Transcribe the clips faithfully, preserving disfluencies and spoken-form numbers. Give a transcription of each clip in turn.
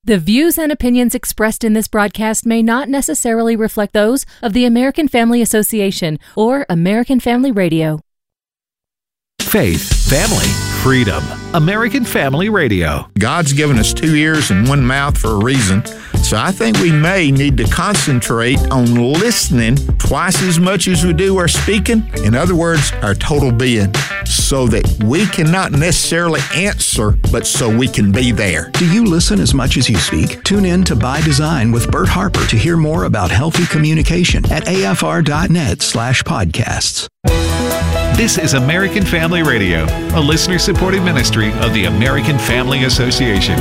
The views and opinions expressed in this broadcast may not necessarily reflect those of the American Family Association or American Family Radio. Faith, family, freedom. American Family Radio. God's given us two ears and one mouth for a reason, so I think we may need to concentrate on listening twice as much as we do our speaking. In other words, our total being, so that we can not necessarily answer, but so we can be there. Do you listen as much as you speak? Tune in to By Design with Bert Harper to hear more about healthy communication at afr.net slash podcasts. This is American Family Radio, a listener-supported ministry of the American Family Association.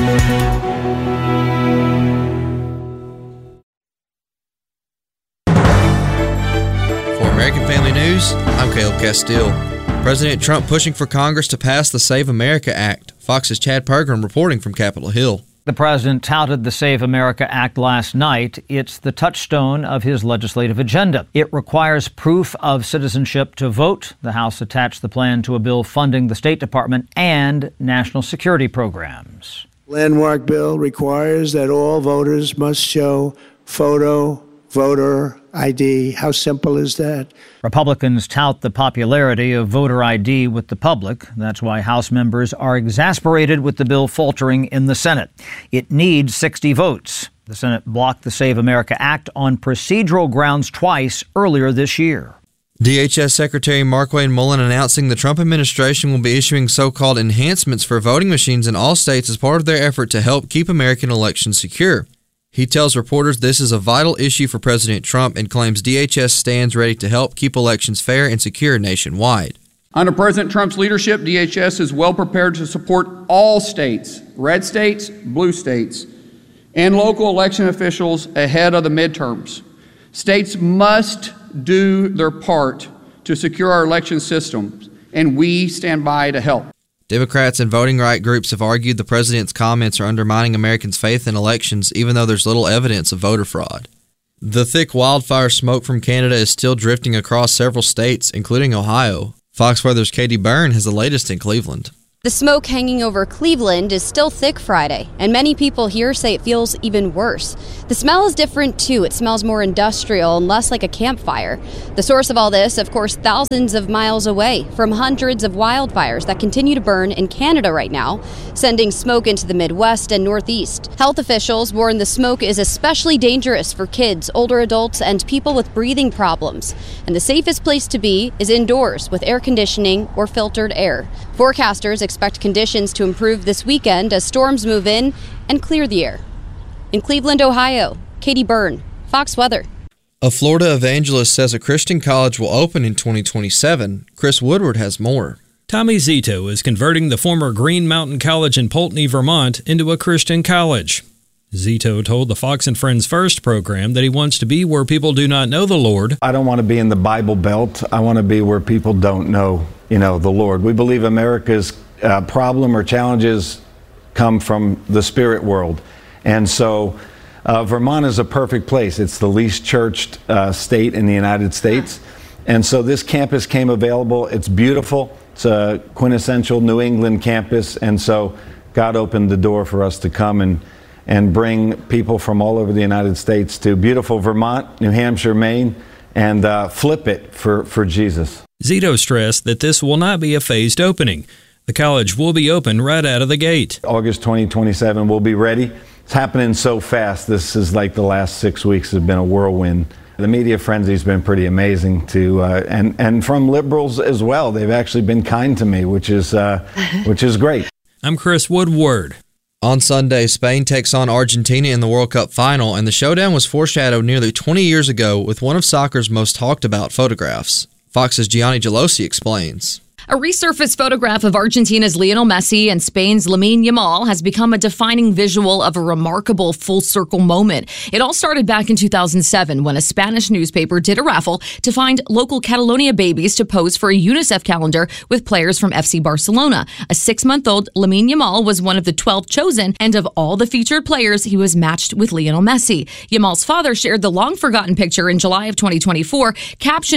For American Family News, I'm Caleb Castile. President Trump pushing for Congress to pass the Save America Act. Fox's Chad Pergram reporting from Capitol Hill. The president touted the Save America Act last night. It's the touchstone of his legislative agenda. It requires proof of citizenship to vote. The House attached the plan to a bill funding the State Department and national security programs. Landmark bill requires that all voters must show photo, voter I D. How simple is that? Republicans tout the popularity of voter I D with the public. That's why House members are exasperated with the bill faltering in the Senate. It needs sixty votes. The Senate blocked the Save America Act on procedural grounds twice earlier this year. D H S Secretary Markwayne Mullin announcing the Trump administration will be issuing so-called enhancements for voting machines in all states as part of their effort to help keep American elections secure. He tells reporters this is a vital issue for President Trump and claims D H S stands ready to help keep elections fair and secure nationwide. Under President Trump's leadership, D H S is well prepared to support all states, red states, blue states, and local election officials ahead of the midterms. States must do their part to secure our election systems, and we stand by to help. Democrats and voting rights groups have argued the president's comments are undermining Americans' faith in elections, even though there's little evidence of voter fraud. The thick wildfire smoke from Canada is still drifting across several states, including Ohio. Fox Weather's Katie Byrne has the latest in Cleveland. The smoke hanging over Cleveland is still thick Friday, and many people here say it feels even worse. The smell is different too. It smells more industrial and less like a campfire. The source of all this, of course, thousands of miles away from hundreds of wildfires that continue to burn in Canada right now, sending smoke into the Midwest and Northeast. Health officials warn the smoke is especially dangerous for kids, older adults, and people with breathing problems. And the safest place to be is indoors with air conditioning or filtered air. Forecasters expect conditions to improve this weekend as storms move in and clear the air. In Cleveland, Ohio, Katie Byrne, Fox Weather. A Florida evangelist says a Christian college will open in twenty twenty-seven. Chris Woodward has more. Tommy Zito is converting the former Green Mountain College in Poultney, Vermont, into a Christian college. Zito told the Fox and Friends First program that he wants to be where people do not know the Lord. I don't want to be in the Bible Belt. I want to be where people don't know, you know, the Lord. We believe America's uh, problem or challenges come from the spirit world. And so uh, Vermont is a perfect place. It's the least churched uh, state in the United States. And so this campus came available. It's beautiful. It's a quintessential New England campus. And so God opened the door for us to come and and bring people from all over the United States to beautiful Vermont, New Hampshire, Maine, and uh, flip it for, for Jesus. Zito stressed that this will not be a phased opening. The college will be open right out of the gate. August twenty twenty-seven, we'll be ready. It's happening so fast. This is like the last six weeks have been a whirlwind. The media frenzy's been pretty amazing too, uh, and, and from liberals as well. They've actually been kind to me, which is, uh, which is great. I'm Chris Woodward. On Sunday, Spain takes on Argentina in the World Cup final, and the showdown was foreshadowed nearly twenty years ago with one of soccer's most talked about photographs. Fox's Gianni Gelosi explains. A resurfaced photograph of Argentina's Lionel Messi and Spain's Lamine Yamal has become a defining visual of a remarkable full-circle moment. It all started back in two thousand seven when a Spanish newspaper did a raffle to find local Catalonia babies to pose for a UNICEF calendar with players from F C Barcelona. A six-month-old Lamine Yamal was one of the twelve chosen, and of all the featured players, he was matched with Lionel Messi. Yamal's father shared the long-forgotten picture in July of twenty twenty-four, captioning it,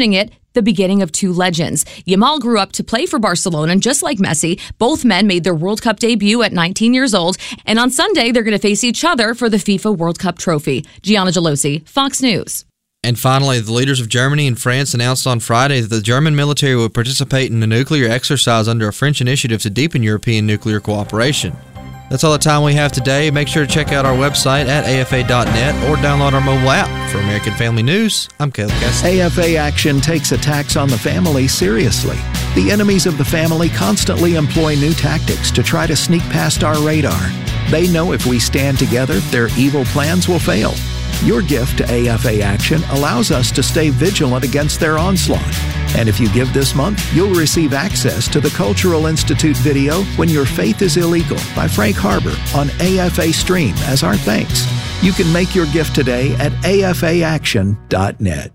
the beginning of two legends. Yamal grew up to play for Barcelona, and just like Messi, both men made their World Cup debut at nineteen years old, and on Sunday they're going to face each other for the FIFA World Cup trophy. Gianna Gelosi, Fox News. And finally, the leaders of Germany and France announced on Friday that the German military would participate in a nuclear exercise under a French initiative to deepen European nuclear cooperation. That's all the time we have today. Make sure to check out our website at A F A dot net or download our mobile app. For American Family News, I'm Caleb Cassidy. A F A Action takes attacks on the family seriously. The enemies of the family constantly employ new tactics to try to sneak past our radar. They know if we stand together, their evil plans will fail. Your gift to A F A Action allows us to stay vigilant against their onslaught. And if you give this month, you'll receive access to the Cultural Institute video When Your Faith is Illegal by Frank Harbor on A F A Stream as our thanks. You can make your gift today at A F A action dot net.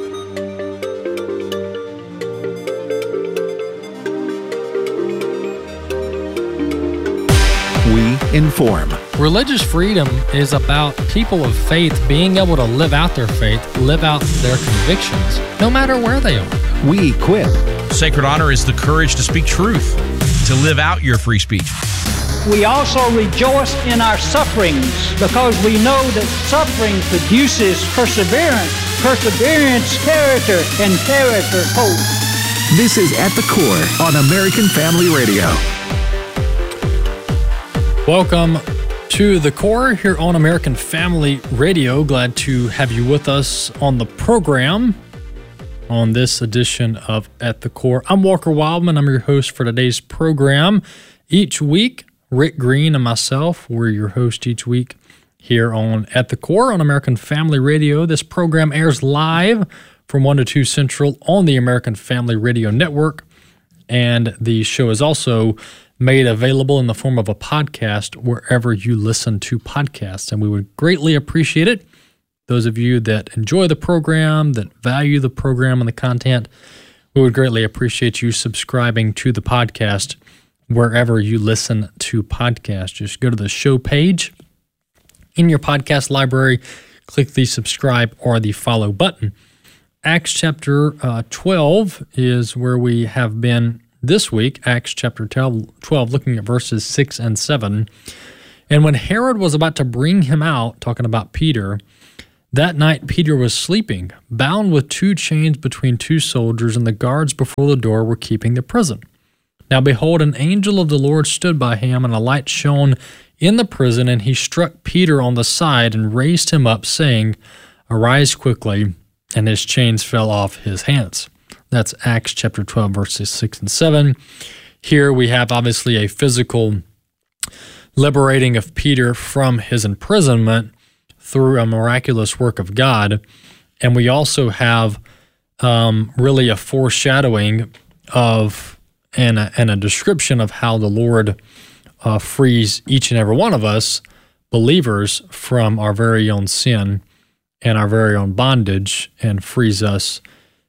We inform. Religious freedom is about people of faith being able to live out their faith, live out their convictions, no matter where they are. We equip. Sacred honor is the courage to speak truth, to live out your free speech. We also rejoice in our sufferings because we know that suffering produces perseverance, perseverance, character, and character, hope. This is At the Core on American Family Radio. Welcome to The Core here on American Family Radio. Glad to have you with us on the program on this edition of At the Core. I'm Walker Wildman. I'm your host for today's program. Each week, Rick Green and myself, we're your host each week here on At the Core on American Family Radio. This program airs live from one to two Central on the American Family Radio Network, and the show is also made available in the form of a podcast wherever you listen to podcasts, and we would greatly appreciate it. Those of you that enjoy the program, that value the program and the content, we would greatly appreciate you subscribing to the podcast wherever you listen to podcasts. Just go to the show page in your podcast library, click the subscribe or the follow button. Acts chapter uh, twelve is where we have been this week, Acts chapter twelve, looking at verses six and seven. And when Herod was about to bring him out, talking about Peter, that night Peter was sleeping, bound with two chains between two soldiers, and the guards before the door were keeping the prison. Now behold, an angel of the Lord stood by him, and a light shone in the prison, and he struck Peter on the side and raised him up, saying, "Arise quickly," and his chains fell off his hands. That's Acts chapter twelve, verses six and seven. Here we have obviously a physical liberating of Peter from his imprisonment through a miraculous work of God. And we also have um, really a foreshadowing of and a, and a description of how the Lord uh, frees each and every one of us, believers, from our very own sin and our very own bondage, and frees us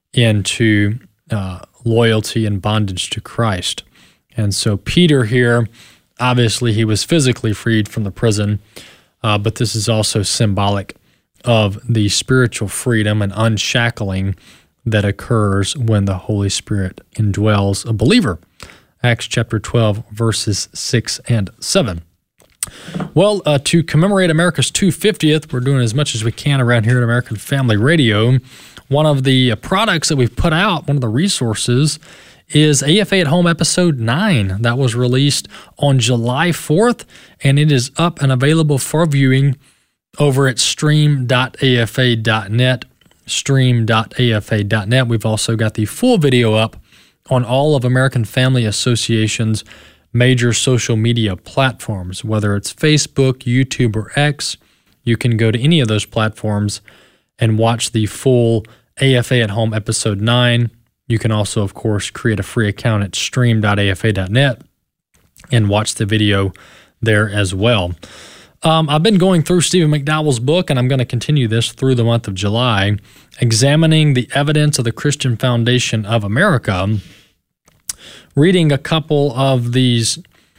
into uh, loyalty and bondage to Christ. And so Peter here, obviously he was physically freed from the prison, uh, but this is also symbolic of the spiritual freedom and unshackling that occurs when the Holy Spirit indwells a believer. Acts chapter twelve, verses six and seven. Well, uh, to commemorate America's two hundred fiftieth, we're doing as much as we can around here at American Family Radio. One of the products that we've put out, one of the resources, is A F A at Home Episode nine. That was released on July fourth, and it is up and available for viewing over at stream dot A F A dot net, stream dot A F A dot net. We've also got the full video up on all of American Family Association's major social media platforms, whether it's Facebook, YouTube, or X. You can go to any of those platforms and watch the full A F A at Home Episode nine. You can also, of course, create a free account at stream dot A F A dot net and watch the video there as well. Um, I've been going through Stephen McDowell's book, and I'm going to continue this through the month of July, examining the evidence of the Christian foundation of America, reading a couple of these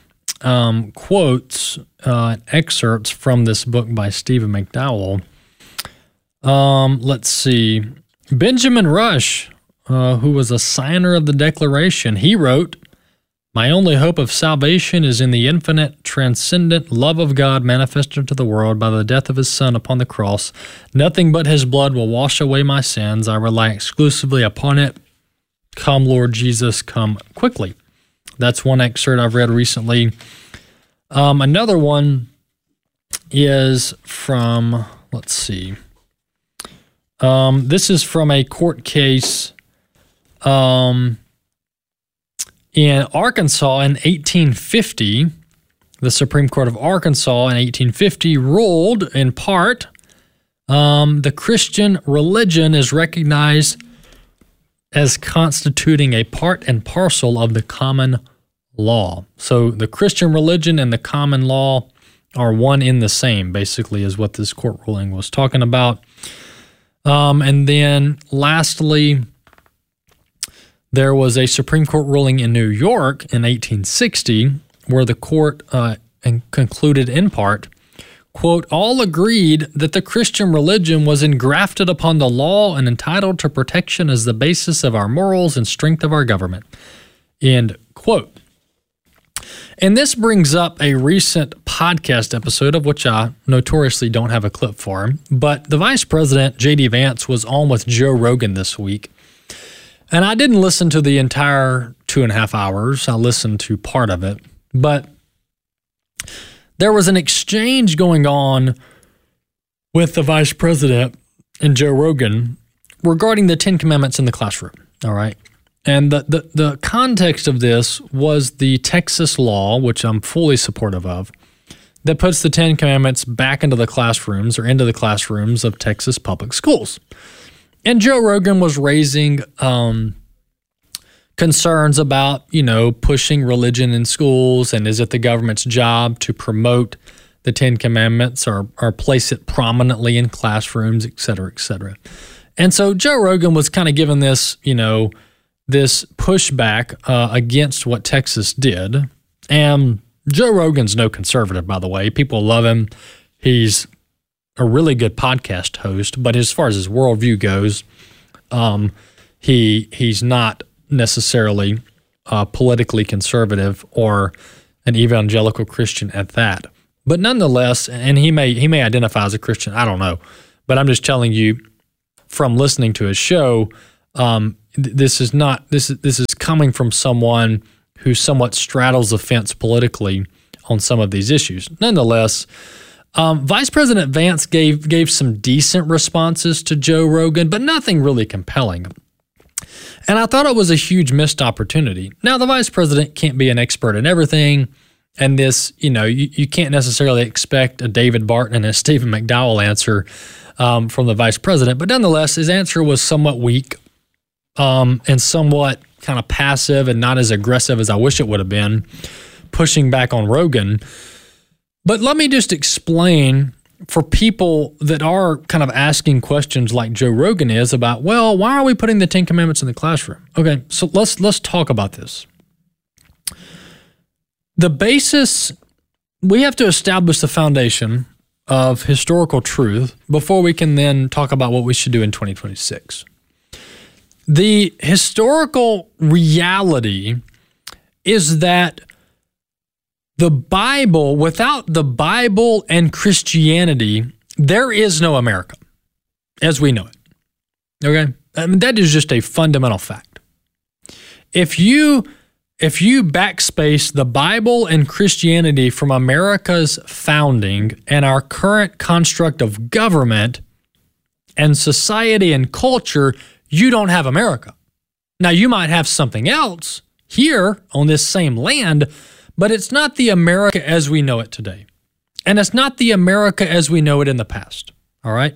um, quotes, uh, excerpts from this book by Stephen McDowell. Um, let's see. Benjamin Rush uh, who was a signer of the Declaration, he wrote, "My only hope of salvation is in the infinite, transcendent love of God manifested to the world by the death of his Son upon the cross. Nothing but his blood will wash away my sins. I rely exclusively upon it. Come, Lord Jesus, come quickly." That's one excerpt I've read recently. Um, another one is from, let's see. Um, this is from a court case um, in Arkansas in eighteen fifty. The Supreme Court of Arkansas in eighteen fifty ruled, in part, um, the Christian religion is recognized as constituting a part and parcel of the common law. So the Christian religion and the common law are one in the same, basically, is what this court ruling was talking about. Um, and then lastly, there was a Supreme Court ruling in New York in eighteen sixty where the court uh, concluded in part, quote, "All agreed that the Christian religion was engrafted upon the law and entitled to protection as the basis of our morals and strength of our government," end quote. And this brings up a recent podcast episode of which I notoriously don't have a clip for, but the Vice President, J D Vance, was on with Joe Rogan this week. And I didn't listen to the entire two and a half hours. I listened to part of it. But there was an exchange going on with the Vice President and Joe Rogan regarding the Ten Commandments in the classroom, all right? And the, the, the context of this was the Texas law, which I'm fully supportive of, that puts the Ten Commandments back into the classrooms or into the classrooms of Texas public schools. And Joe Rogan was raising um, concerns about, you know, pushing religion in schools, and is it the government's job to promote the Ten Commandments or, or place it prominently in classrooms, et cetera, et cetera. And so Joe Rogan was kind of giving this, you know, this pushback uh, against what Texas did. And Joe Rogan's no conservative, by the way. People love him. He's a really good podcast host, but as far as his worldview goes, um, he he's not necessarily uh, politically conservative or an evangelical Christian at that. But nonetheless, and he may he may identify as a Christian, I don't know, but I'm just telling you from listening to his show, um, th- this is not this is this is coming from someone who somewhat straddles the fence politically on some of these issues. Nonetheless, um, Vice President Vance gave gave some decent responses to Joe Rogan, but nothing really compelling. And I thought it was a huge missed opportunity. Now, the Vice President can't be an expert in everything, and this, you know, you, you can't necessarily expect a David Barton and a Stephen McDowell answer um, from the Vice President, but nonetheless, his answer was somewhat weak um, and somewhat kind of passive and not as aggressive as I wish it would have been, pushing back on Rogan. But let me just explain for people that are kind of asking questions like Joe Rogan is about, well, why are we putting the Ten Commandments in the classroom? Okay, so let's let's talk about this. The basis, we have to establish the foundation of historical truth before we can then talk about what we should do in twenty twenty-six. The historical reality is that the Bible, without the Bible and Christianity, there is no America as we know it. Okay? I mean, that is just a fundamental fact. If you if you backspace the Bible and Christianity from America's founding and our current construct of government and society and culture, you don't have America. Now, you might have something else here on this same land, but it's not the America as we know it today. And it's not the America as we know it in the past. All right?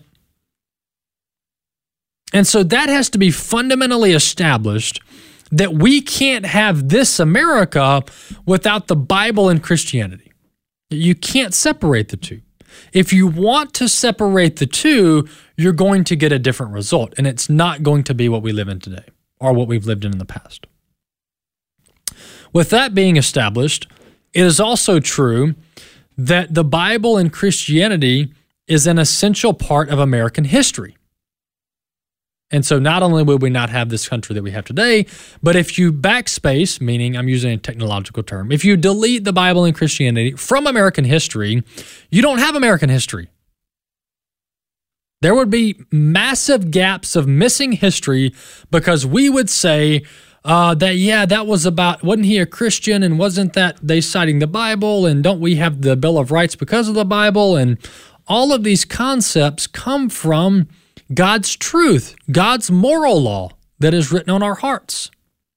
And so that has to be fundamentally established, that we can't have this America without the Bible and Christianity. You can't separate the two. If you want to separate the two, you're going to get a different result, and it's not going to be what we live in today or what we've lived in in the past. With that being established, it is also true that the Bible and Christianity is an essential part of American history. And so not only would we not have this country that we have today, but if you backspace, meaning I'm using a technological term, if you delete the Bible and Christianity from American history, you don't have American history. There would be massive gaps of missing history because we would say uh, that, yeah, that was about, wasn't he a Christian and wasn't that they citing the Bible and don't we have the Bill of Rights because of the Bible? And all of these concepts come from God's truth, God's moral law that is written on our hearts.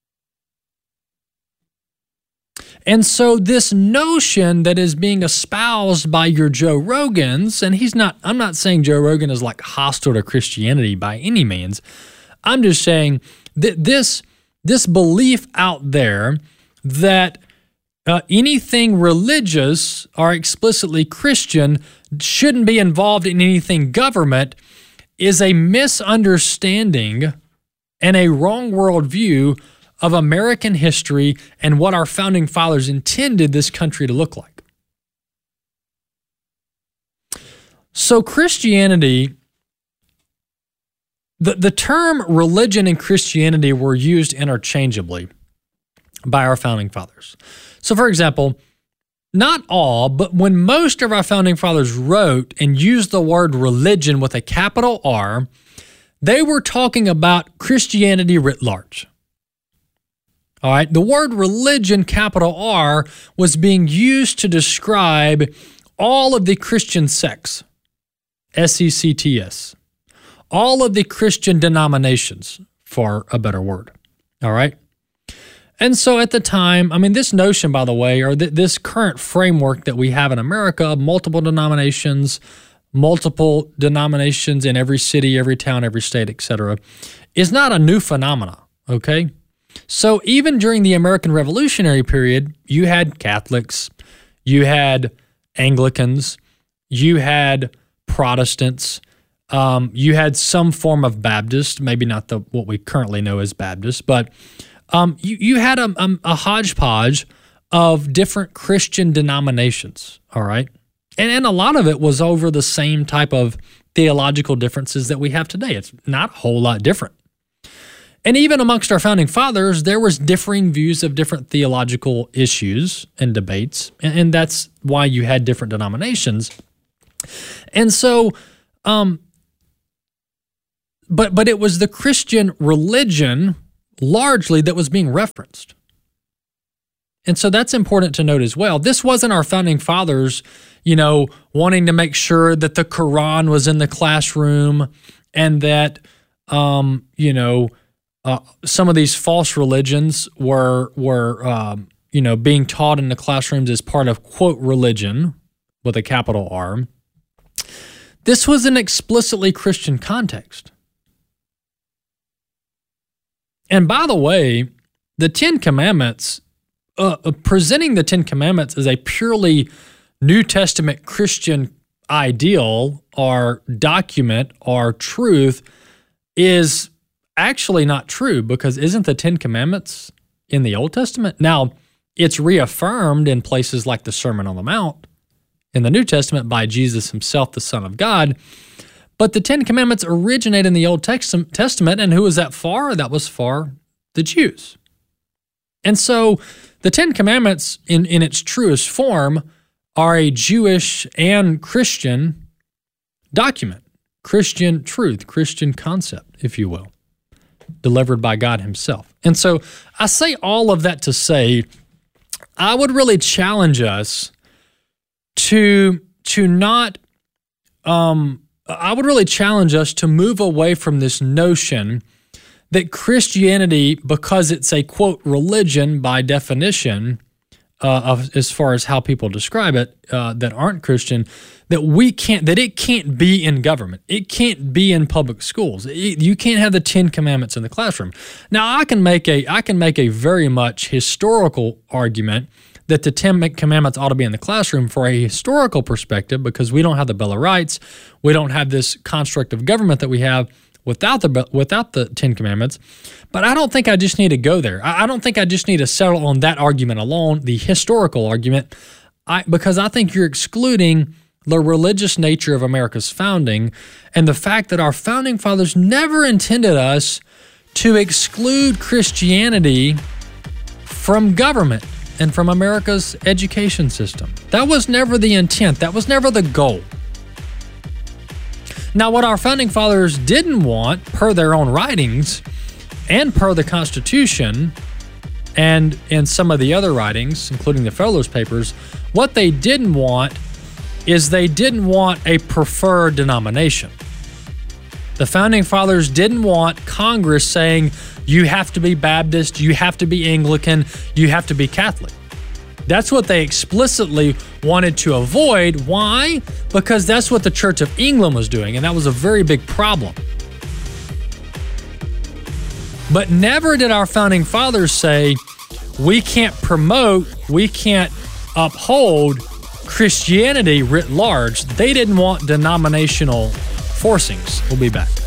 And so this notion that is being espoused by your Joe Rogans, and he's not, I'm not saying Joe Rogan is like hostile to Christianity by any means. I'm just saying that this, this belief out there that uh, anything religious or explicitly Christian shouldn't be involved in anything government is a misunderstanding and a wrong worldview of American history and what our founding fathers intended this country to look like. So Christianity, the, the term religion and Christianity were used interchangeably by our founding fathers. So for example, not all, but when most of our founding fathers wrote and used the word religion with a capital R, they were talking about Christianity writ large. All right, the word religion, capital R, was being used to describe all of the Christian sects, S E C T S, all of the Christian denominations, for a better word. All right? And so at the time, I mean, this notion, by the way, or th- this current framework that we have in America, multiple denominations, multiple denominations in every city, every town, every state, et cetera, is not a new phenomena, okay? So even during the American Revolutionary period, you had Catholics, you had Anglicans, you had Protestants, um, you had some form of Baptist, maybe not the what we currently know as Baptist, but um, you, you had a, a, a hodgepodge of different Christian denominations, all right? And, and a lot of it was over the same type of theological differences that we have today. It's not a whole lot different. And even amongst our founding fathers, there was differing views of different theological issues and debates, and, and that's why you had different denominations. And so, um, but but it was the Christian religion largely that was being referenced. And so that's important to note as well. This wasn't our founding fathers, you know, wanting to make sure that the Quran was in the classroom and that, um, you know, uh, some of these false religions were, were um, you know, being taught in the classrooms as part of, quote, religion with a capital R. This was an explicitly Christian context. And by the way, the Ten Commandments, uh, presenting the Ten Commandments as a purely New Testament Christian ideal or document or truth is actually not true, because isn't the Ten Commandments in the Old Testament? Now, it's reaffirmed in places like the Sermon on the Mount in the New Testament by Jesus himself, the Son of God. But the Ten Commandments originate in the Old Testament, and who was that for? That was for the Jews. And so the Ten Commandments, in, in its truest form, are a Jewish and Christian document, Christian truth, Christian concept, if you will, delivered by God himself. And so I say all of that to say, I would really challenge us to, to not... Um, I would really challenge us to move away from this notion that Christianity, because it's a, quote, religion by definition, uh, of, as far as how people describe it, uh, that aren't Christian, that we can't, that it can't be in government. It can't be in public schools. It, you can't have the Ten Commandments in the classroom. Now, I can make a, I can make a very much historical argument that the Ten Commandments ought to be in the classroom for a historical perspective, because we don't have the Bill of Rights, we don't have this construct of government that we have without the without the Ten Commandments. But I don't think I just need to go there. I don't think I just need to settle on that argument alone, the historical argument, I, because I think you're excluding the religious nature of America's founding and the fact that our founding fathers never intended us to exclude Christianity from government and from America's education system. That was never the intent. That was never the goal. Now, what our founding fathers didn't want, per their own writings and per the Constitution, and in some of the other writings, including the Fellow's Papers, what they didn't want is they didn't want a preferred denomination. The Founding Fathers didn't want Congress saying, you have to be Baptist, you have to be Anglican, you have to be Catholic. That's what they explicitly wanted to avoid. Why? Because that's what the Church of England was doing, and that was a very big problem. But never did our Founding Fathers say, we can't promote, we can't uphold Christianity writ large. They didn't want denominational forcings. We'll be back.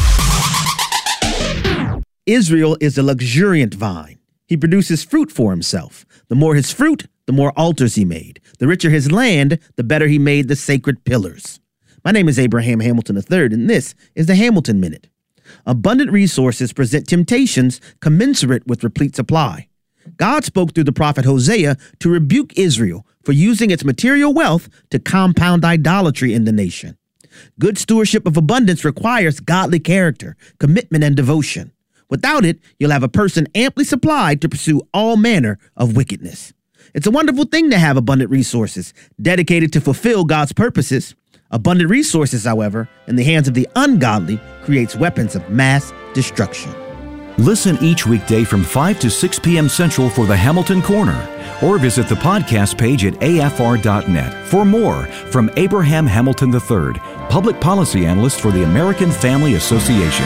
Israel is a luxuriant vine. He produces fruit for himself. The more his fruit, the more altars he made. The richer his land, the better he made the sacred pillars. My name is Abraham Hamilton the third, and this is the Hamilton Minute. Abundant resources present temptations commensurate with replete supply. God spoke through the prophet Hosea to rebuke Israel for using its material wealth to compound idolatry in the nation. Good stewardship of abundance requires godly character, commitment, and devotion. Without it, you'll have a person amply supplied to pursue all manner of wickedness. It's a wonderful thing to have abundant resources dedicated to fulfill God's purposes. Abundant resources, however, in the hands of the ungodly creates weapons of mass destruction. Listen each weekday from five to six p.m. Central for the Hamilton Corner, or visit the podcast page at A F R dot net for more from Abraham Hamilton the third, Public Policy Analyst for the American Family Association.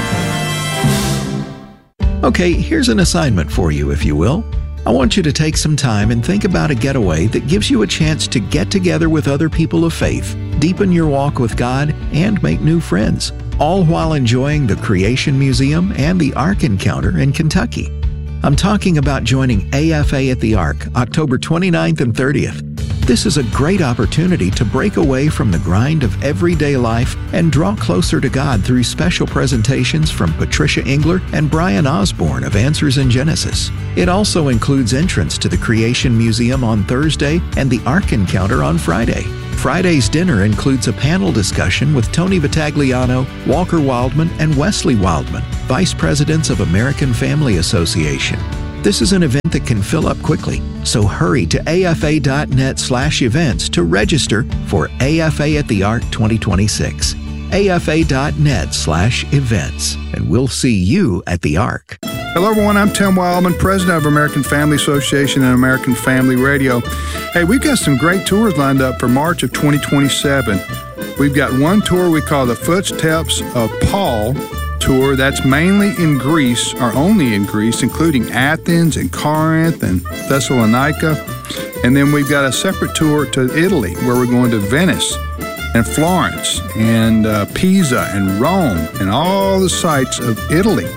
Okay, here's an assignment for you, if you will. I want you to take some time and think about a getaway that gives you a chance to get together with other people of faith, deepen your walk with God, and make new friends, all while enjoying the Creation Museum and the Ark Encounter in Kentucky. I'm talking about joining A F A at the Ark, October twenty-ninth and thirtieth. This is a great opportunity to break away from the grind of everyday life and draw closer to God through special presentations from Patricia Engler and Brian Osborne of Answers in Genesis. It also includes entrance to the Creation Museum on Thursday and the Ark Encounter on Friday. Friday's dinner includes a panel discussion with Tony Vitagliano, Walker Wildman, and Wesley Wildman, Vice Presidents of American Family Association. This is an event that can fill up quickly, so hurry to A F A dot net slash events to register for A F A at the Ark twenty twenty-six. A F A dot net slash events, and we'll see you at the Ark. Hello, everyone. I'm Tim Wildman, president of American Family Association and American Family Radio. Hey, we've got some great tours lined up for March of twenty twenty-seven. We've got one tour we call the Footsteps of Paul tour. That's mainly in Greece, or only in Greece, including Athens and Corinth and Thessalonica. And then we've got a separate tour to Italy, where we're going to Venice and Florence and uh, Pisa and Rome and all the sites of Italy.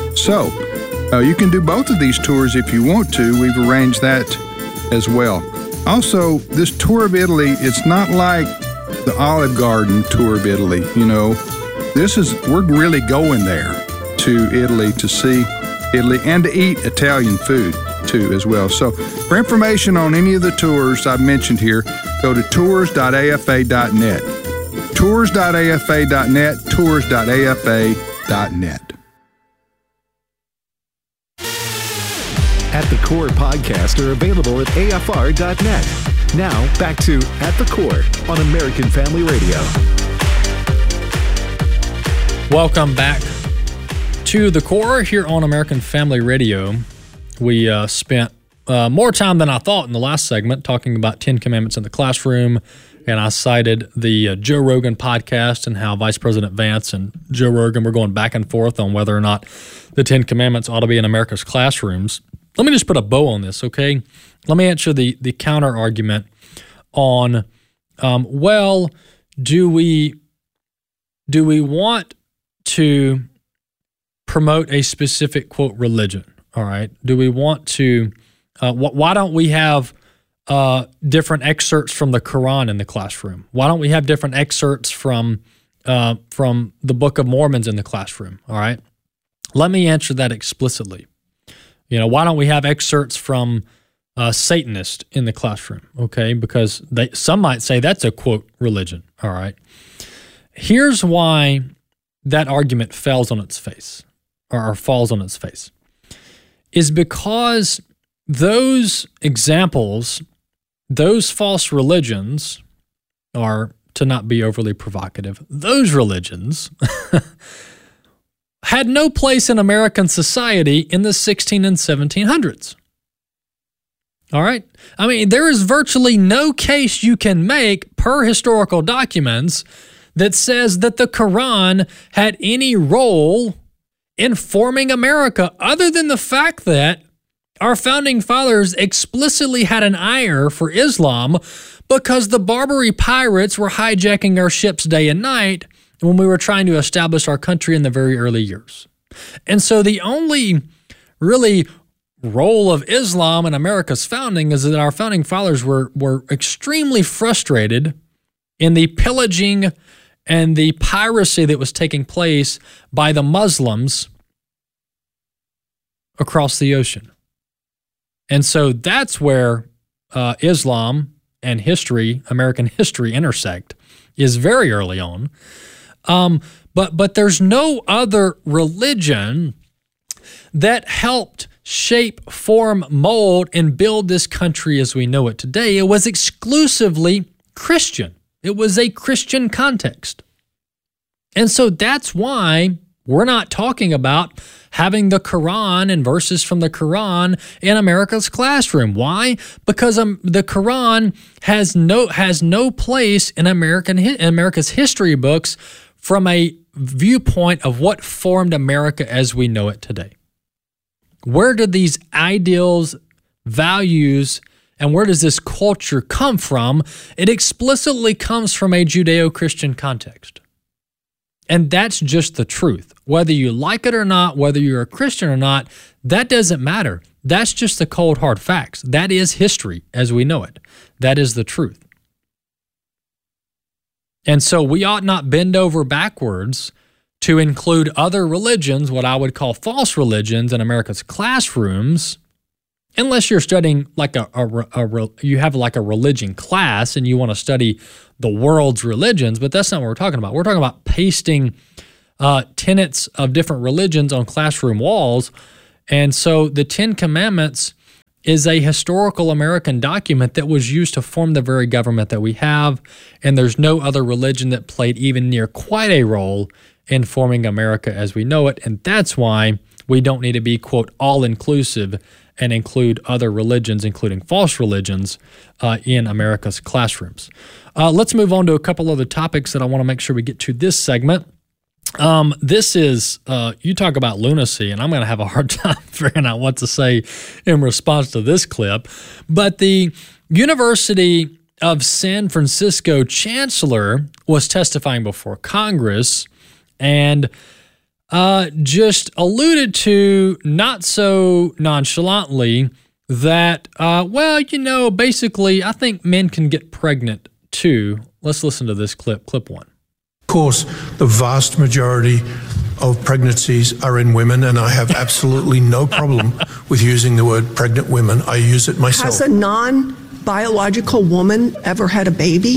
So uh, you can do both of these tours if you want to. We've arranged that as well. Also, this tour of Italy, it's not like the Olive Garden tour of Italy, you know. This is, we're really going there to Italy to see Italy and to eat Italian food too as well. So for information on any of the tours I've mentioned here, go to tours dot A F A dot net. tours dot A F A dot net, tours dot A F A dot net. At the Core podcasts are available at A F R dot net. Now, back to At the Core on American Family Radio. Welcome back to The Core here on American Family Radio. We uh, spent uh, more time than I thought in the last segment talking about Ten Commandments in the classroom, and I cited the uh, Joe Rogan podcast and how Vice President Vance and Joe Rogan were going back and forth on whether or not the Ten Commandments ought to be in America's classrooms. Let me just put a bow on this, okay? Let me answer the, the counter argument on, um, well, do we do we want to promote a specific, quote, religion, all right? Do we want to, uh, wh- why don't we have uh, different excerpts from the Quran in the classroom? Why don't we have different excerpts from uh, from the Book of Mormons in the classroom? All right. Let me answer that explicitly. You know, why don't we have excerpts from uh, Satanist in the classroom? Okay, because they, some might say that's a, quote, religion. All right. Here's why that argument falls on its face, or falls on its face, is because those examples, those false religions, are, to not be overly provocative, those religions had no place in American society in the sixteen and seventeen hundreds. All right? I mean, there is virtually no case you can make per historical documents that says that the Quran had any role in forming America, other than the fact that our founding fathers explicitly had an ire for Islam because the Barbary pirates were hijacking our ships day and night when we were trying to establish our country in the very early years. And so the only really role of Islam in America's founding is that our founding fathers were, were extremely frustrated in the pillaging and the piracy that was taking place by the Muslims across the ocean. And so that's where uh, Islam and history, American history, intersect, is very early on. Um, but but there's no other religion that helped shape, form, mold, and build this country as we know it today. It was exclusively Christian. It was a Christian context. And so that's why we're not talking about having the Quran and verses from the Quran in America's classroom. Why? Because um, the Quran has no has no place in American in America's history books from a viewpoint of what formed America as we know it today. Where did these ideals, values, and where does this culture come from? It explicitly comes from a Judeo-Christian context. And that's just the truth. Whether you like it or not, whether you're a Christian or not, that doesn't matter. That's just the cold, hard facts. That is history as we know it. That is the truth. And so we ought not bend over backwards to include other religions, what I would call false religions, in America's classrooms, unless you're studying like a, a, a, a you have like a religion class and you want to study the world's religions, but that's not what we're talking about. We're talking about pasting uh, tenets of different religions on classroom walls. And so the Ten Commandments is a historical American document that was used to form the very government that we have, and there's no other religion that played even near quite a role in forming America as we know it, and that's why we don't need to be, quote, all-inclusive and include other religions, including false religions, uh, in America's classrooms. Uh, let's move on to a couple other topics that I want to make sure we get to this segment. Um, this is, uh, you talk about lunacy, and I'm going to have a hard time figuring out what to say in response to this clip. But the University of San Francisco chancellor was testifying before Congress and uh, just alluded to, not so nonchalantly, that, uh, well, you know, basically, I think men can get pregnant too. Let's listen to this clip, clip one. Of course, the vast majority of pregnancies are in women, and I have absolutely no problem with using the word pregnant women. I use it myself. Has a non-biological woman ever had a baby?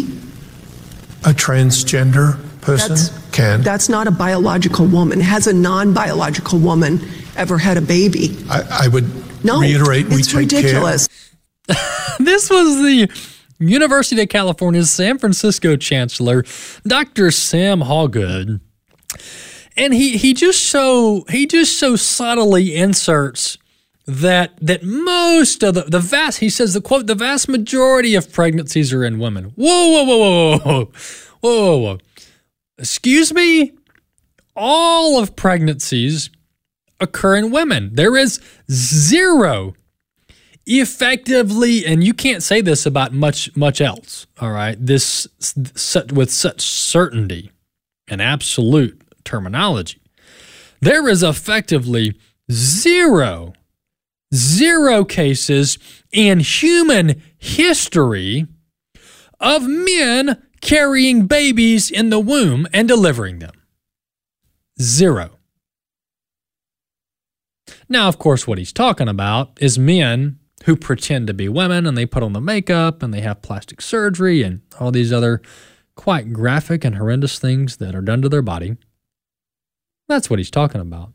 A transgender person that's, can. That's not a biological woman. Has a non-biological woman ever had a baby? I, I would no, reiterate, we it's take ridiculous. care. This was the University of California's San Francisco chancellor, Doctor Sam Hawgood, and he he just so he just so subtly inserts that that most of the the vast he says the quote the vast majority of pregnancies are in women. Whoa whoa whoa whoa whoa whoa whoa whoa! Excuse me, all of pregnancies occur in women. There is zero. Effectively, and you can't say this about much much else, all right, this with such certainty and absolute terminology, there is effectively zero, zero cases in human history of men carrying babies in the womb and delivering them. Zero. Now, of course, what he's talking about is men who pretend to be women and they put on the makeup and they have plastic surgery and all these other quite graphic and horrendous things that are done to their body. That's what he's talking about.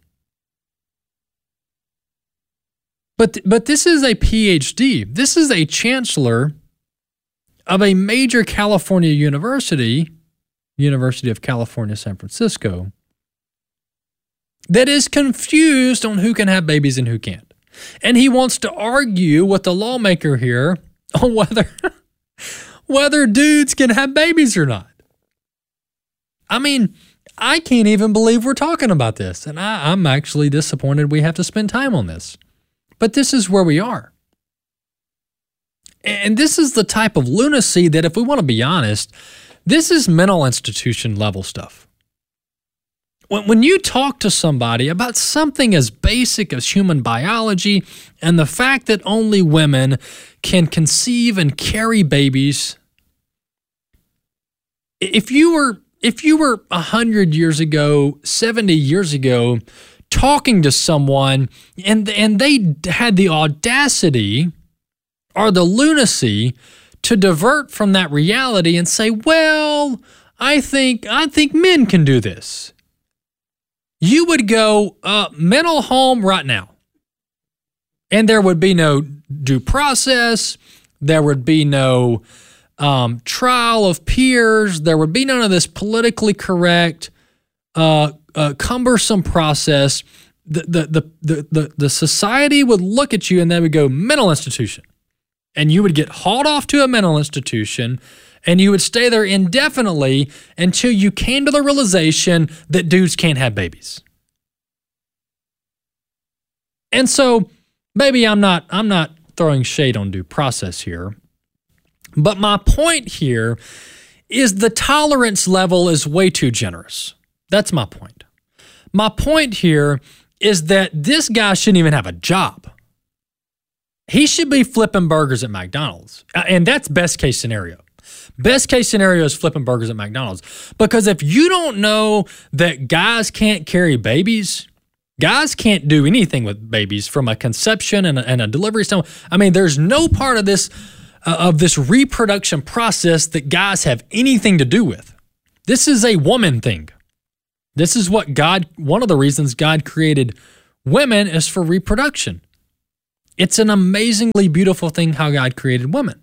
But, but this is a P H D. This is a chancellor of a major California university, University of California, San Francisco, that is confused on who can have babies and who can't. And he wants to argue with the lawmaker here on whether, whether dudes can have babies or not. I mean, I can't even believe we're talking about this. And I, I'm actually disappointed we have to spend time on this. But this is where we are. And this is the type of lunacy that, if we want to be honest, this is mental institution level stuff. When, when you talk to somebody about something as basic as human biology and the fact that only women can conceive and carry babies, if you were if you were one hundred years ago, seventy years ago, talking to someone and and they had the audacity or the lunacy to divert from that reality and say, well, I think I think men can do this, you would go, uh, mental home right now. And there would be no due process. There would be no um, trial of peers. There would be none of this politically correct uh Uh, cumbersome process. The, the the the the the society would look at you and they would go, mental institution, and you would get hauled off to a mental institution, and you would stay there indefinitely until you came to the realization that dudes can't have babies. And so, maybe I'm not I'm not throwing shade on due process here, but my point here is the tolerance level is way too generous. That's my point. My point here is that this guy shouldn't even have a job. He should be flipping burgers at McDonald's. And that's best case scenario. Best case scenario is flipping burgers at McDonald's. Because if you don't know that guys can't carry babies, guys can't do anything with babies from a conception and a, and a delivery standpoint. I mean, there's no part of this, uh, of this reproduction process that guys have anything to do with. This is a woman thing. This is what God, one of the reasons God created women is for reproduction. It's an amazingly beautiful thing how God created women.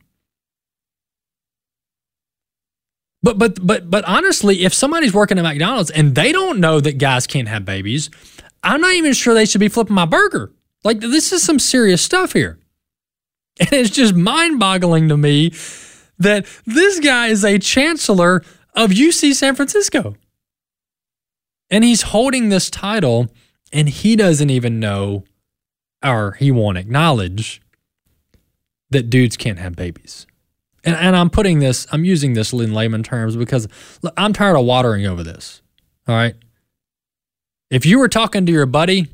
But but but but honestly, if somebody's working at McDonald's and they don't know that guys can't have babies, I'm not even sure they should be flipping my burger. Like, this is some serious stuff here. And it's just mind-boggling to me that this guy is a chancellor of U C San Francisco. And he's holding this title, and he doesn't even know, or he won't acknowledge, that dudes can't have babies. And, and I'm putting this, I'm using this in layman terms because look, I'm tired of watering over this. All right? If you were talking to your buddy,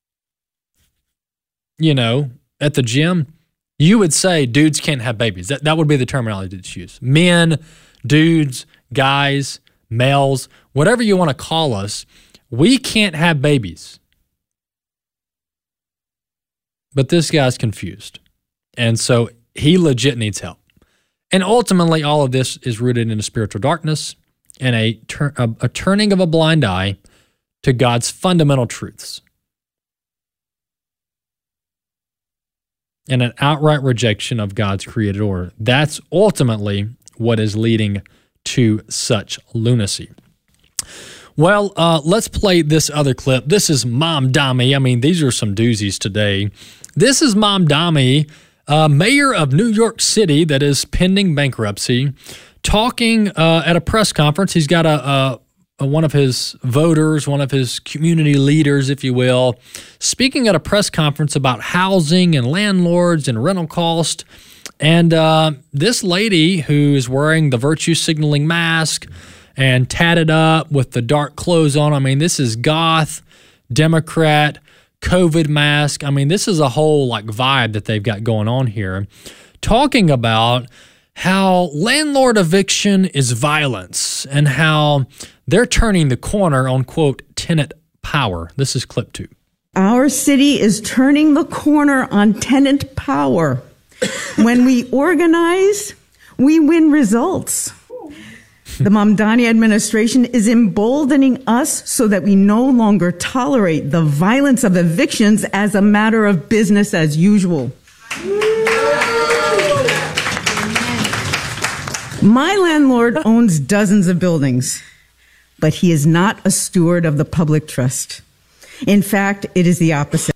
you know, at the gym, you would say dudes can't have babies. That, that would be the terminology that's used. Men, dudes, guys, males, whatever you want to call us, we can't have babies. But this guy's confused. And so he legit needs help. And ultimately, all of this is rooted in a spiritual darkness and a, tur- a, a turning of a blind eye to God's fundamental truths. And an outright rejection of God's created order. That's ultimately what is leading to such lunacy. Well, uh, let's play this other clip. This is Mom Dami. I mean, these are some doozies today. This is Mom Dami, uh, mayor of New York City that is pending bankruptcy, talking uh, at a press conference. He's got a, a, a one of his voters, one of his community leaders, if you will, speaking at a press conference about housing and landlords and rental cost. And uh, this lady who is wearing the virtue signaling mask and tatted up with the dark clothes on, I mean, this is goth, Democrat, COVID mask. I mean, this is a whole like vibe that they've got going on here, talking about how landlord eviction is violence and how they're turning the corner on, quote, tenant power. This is clip two. Our city is turning the corner on tenant power. When we organize, we win results. The Mamdani administration is emboldening us so that we no longer tolerate the violence of evictions as a matter of business as usual. My landlord owns dozens of buildings, but he is not a steward of the public trust. In fact, it is the opposite.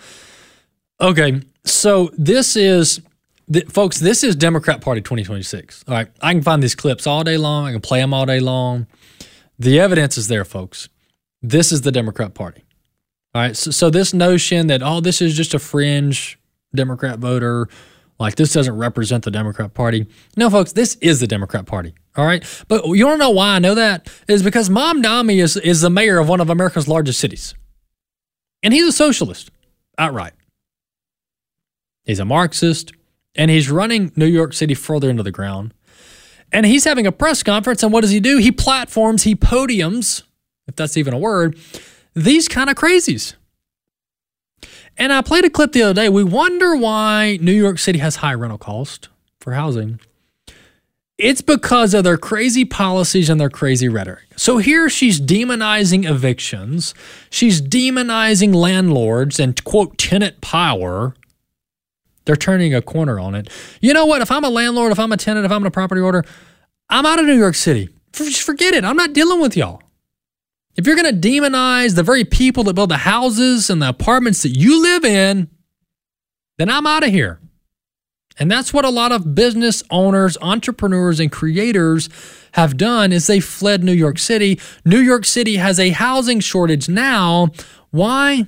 Okay, so this is, th- folks, this is Democrat Party twenty twenty-six. All right, I can find these clips all day long. I can play them all day long. The evidence is there, folks. This is the Democrat Party. All right, so, so this notion that, oh, this is just a fringe Democrat voter, like this doesn't represent the Democrat Party. No, folks, this is the Democrat Party. All right, but you want to know why I know that? Is because Mamdani is, is the mayor of one of America's largest cities. And he's a socialist, outright. He's a Marxist, and he's running New York City further into the ground. And he's having a press conference, and what does he do? He platforms, he podiums, if that's even a word, these kind of crazies. And I played a clip the other day. We wonder why New York City has high rental cost for housing. It's because of their crazy policies and their crazy rhetoric. So here she's demonizing evictions. She's demonizing landlords and, quote, tenant power. They're turning a corner on it. You know what? If I'm a landlord, if I'm a tenant, if I'm in a property order, I'm out of New York City. Just forget it. I'm not dealing with y'all. If you're going to demonize the very people that build the houses and the apartments that you live in, then I'm out of here. And that's what a lot of business owners, entrepreneurs, and creators have done is they fled New York City. New York City has a housing shortage now. Why?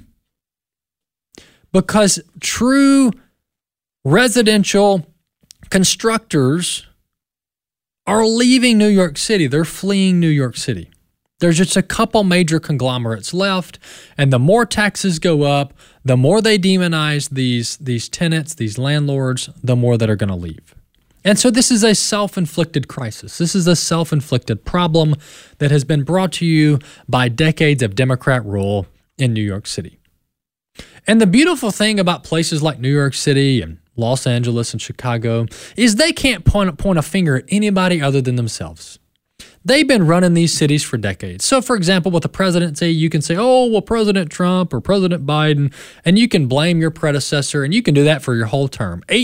Because true residential constructors are leaving New York City. They're fleeing New York City. There's just a couple major conglomerates left, and the more taxes go up, the more they demonize these, these tenants, these landlords, the more that are going to leave. And so this is a self-inflicted crisis. This is a self-inflicted problem that has been brought to you by decades of Democrat rule in New York City. And the beautiful thing about places like New York City and Los Angeles and Chicago is they can't point, point a finger at anybody other than themselves. They've been running these cities for decades. So, for example, with the presidency, you can say, oh, well, President Trump or President Biden, and you can blame your predecessor, and you can do that for your whole term. Eight